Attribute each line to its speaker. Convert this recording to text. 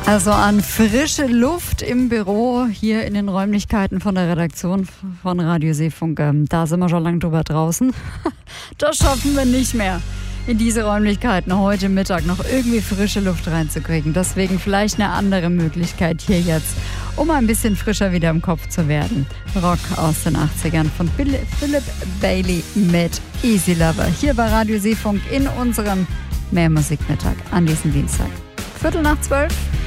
Speaker 1: Also an frische Luft im Büro hier in den Räumlichkeiten von der Redaktion von Radio Seefunk. Da sind wir schon lange drüber draußen. Das schaffen wir nicht mehr, in diese Räumlichkeiten heute Mittag noch irgendwie frische Luft reinzukriegen. Deswegen vielleicht eine andere Möglichkeit hier jetzt, um ein bisschen frischer wieder im Kopf zu werden. Rock aus den 80ern von Philip Bailey mit Easy Lover. Hier bei Radio Seefunk in unserem Mehrmusikmittag an diesem Dienstag. 11:45.